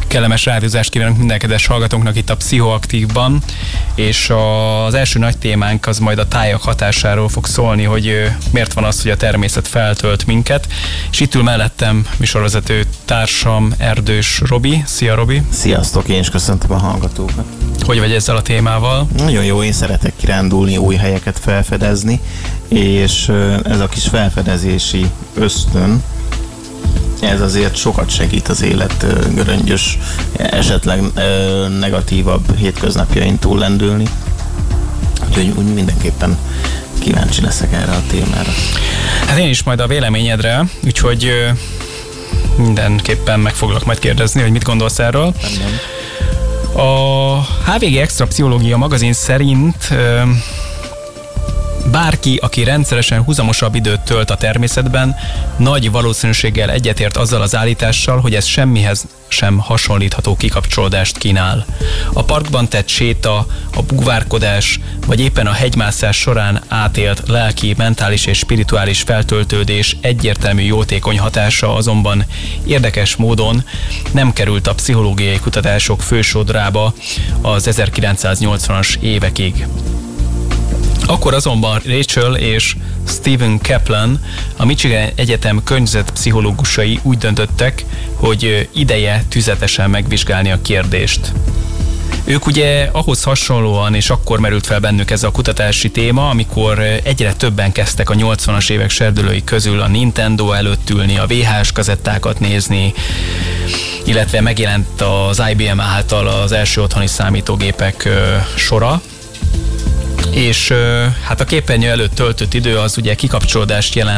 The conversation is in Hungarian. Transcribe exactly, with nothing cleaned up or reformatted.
Kellemes rádiózást kívánok minden kedves hallgatónknak itt a Pszichoaktívban, és az első nagy témánk az majd a tájak hatásáról fog szólni, hogy miért van az, hogy a természet feltölt minket, és itt ül mellettem műsorvezető társam Erdős Robi. Szia, Robi! Sziasztok, én is köszöntöm a hallgatókat. Hogy vagy ezzel a témával? Nagyon jó, én szeretek kirándulni, új helyeket felfedezni, és ez a kis felfedezési ösztön, ez azért sokat segít az élet göröngyös, esetleg negatívabb hétköznapjain túllendülni. Úgyhogy úgy mindenképpen kíváncsi leszek erre a témára. Hát én is majd a véleményedre, úgyhogy mindenképpen meg foglak majd kérdezni, hogy mit gondolsz erről. Nem. A há vé gé Extra Pszichológia magazin szerint bárki, aki rendszeresen húzamosabb időt tölt a természetben, nagy valószínűséggel egyetért azzal az állítással, hogy ez semmihez sem hasonlítható kikapcsolódást kínál. A parkban tett séta, a búvárkodás, vagy éppen a hegymászás során átélt lelki, mentális és spirituális feltöltődés egyértelmű jótékony hatása azonban érdekes módon nem került a pszichológiai kutatások fősodrába az ezerkilencszáznyolcvanas évekig. Akkor azonban Rachel és Stephen Kaplan, a Michigan Egyetem környezetpszichológusai úgy döntöttek, hogy ideje tüzetesen megvizsgálni a kérdést. Ők ugye ahhoz hasonlóan, és akkor merült fel bennük ez a kutatási téma, amikor egyre többen kezdtek a nyolcvanas évek serdülői közül a Nintendo előtt ülni, a vé há es kazettákat nézni, illetve megjelent az i bé em által az első otthoni számítógépek sora. És hát a képernyő előtt töltött idő az ugye kikapcsolódást jelent